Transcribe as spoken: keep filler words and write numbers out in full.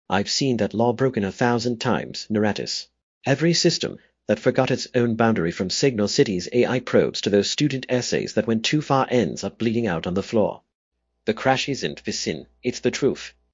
I've seen that law broken a thousand times, Neratis. Every system that forgot its own boundary, from Signal City's A I probes to those student essays that went too far ends up bleeding out on the floor. The crash isn't Visin, it's the truth.